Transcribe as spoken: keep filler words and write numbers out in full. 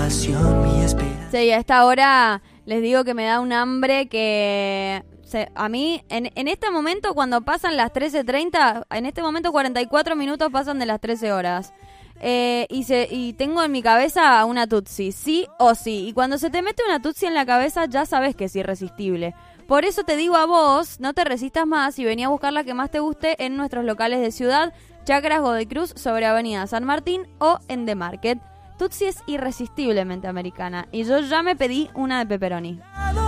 pasión, mi esperanza. Sí, a esta hora les digo que me da un hambre que... Se, a mí, en, en este momento, cuando pasan las trece treinta, en este momento cuarenta y cuatro minutos pasan de las trece horas. Eh, y, se, y tengo en mi cabeza una tutsi, sí o sí. Y cuando se te mete una tutsi en la cabeza, ya sabes que es irresistible. Por eso te digo a vos, no te resistas más y vení a buscar la que más te guste en nuestros locales de Ciudad, Chacras Godoy Cruz, sobre Avenida San Martín o en The Market. Tutsi es irresistiblemente americana y yo ya me pedí una de pepperoni.